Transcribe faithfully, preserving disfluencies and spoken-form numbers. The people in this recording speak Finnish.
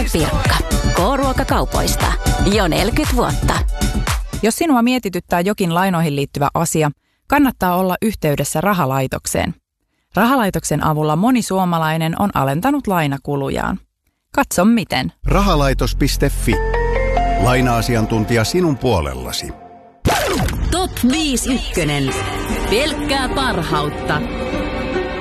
Pirkka. K-ruokakaupoista. Jo neljäkymmentä vuotta. Jos sinua mietityttää jokin lainoihin liittyvä asia, kannattaa olla yhteydessä Rahalaitokseen. Rahalaitoksen avulla moni suomalainen on alentanut lainakulujaan. Katso miten. Rahalaitos piste fi. Laina-asiantuntija sinun puolellasi. Top viisi ykkönen. Pelkkää parhautta.